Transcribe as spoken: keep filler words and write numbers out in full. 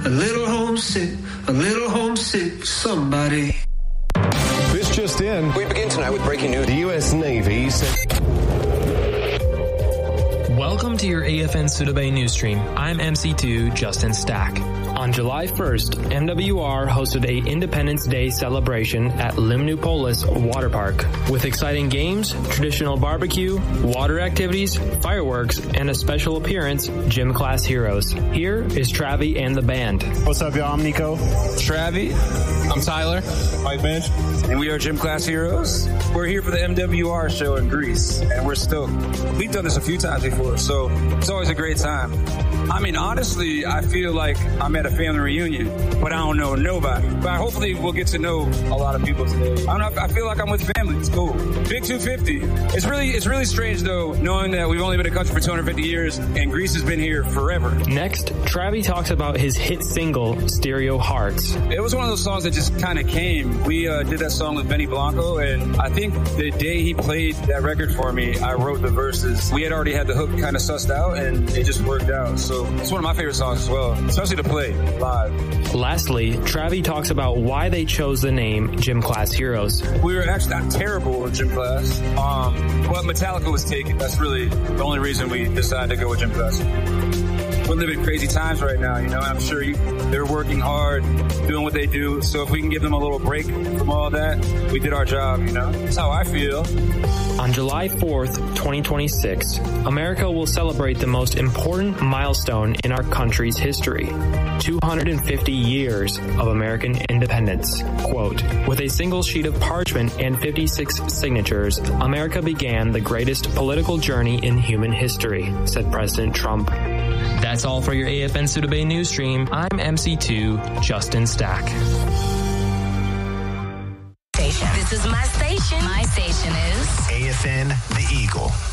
a little homesick, a little homesick for somebody. This just in. We begin tonight with breaking news. The U S Navy said... Welcome to your A F N Suda Bay news stream. I'm M C two Justin Stack. On July first, M W R hosted a Independence Day celebration at Limnoopolis Water Park with exciting games, traditional barbecue, water activities, fireworks, and a special appearance, Gym Class Heroes. Here is Travi and the band. What's up, y'all? I'm Nico. Travi. I'm Tyler. Mike Bench. And we are Gym Class Heroes. We're here for the M W R show in Greece, and we're stoked. We've done this a few times before, so it's always a great time. I mean, honestly, I feel like I'm at a family reunion, but I don't know nobody. But hopefully we'll get to know a lot of people today. I don't know, I feel like I'm with family. It's cool. Big two fifty. It's really, it's really strange, though, knowing that we've only been a country for two hundred fifty years, and Greece has been here forever. Next, Travi talks about his hit single, Stereo Hearts. It was one of those songs that just kind of came. We uh, did that song with Benny Blanco, and I think the day he played that record for me, I wrote the verses. We had already had the hook kind of sussed out, and it just worked out. So it's one of my favorite songs as well, especially to play live. Lastly, Travi talks about why they chose the name Gym Class Heroes. We were actually not terrible at gym class, um, but Metallica was taken. That's really the only reason we decided to go with gym class. We're living crazy times right now, you know, and I'm sure you, they're working hard, doing what they do. So if we can give them a little break from all that, we did our job, you know. That's how I feel. On July fourth, twenty twenty-six, America will celebrate the most important milestone in our country's history. two hundred fifty years of American independence. Quote, with a single sheet of parchment and fifty-six signatures, America began the greatest political journey in human history, said President Trump. That's all for your A F N Suda Bay news stream. I'm M C two Justin Stack. This is my station. My station is A F N The Eagle.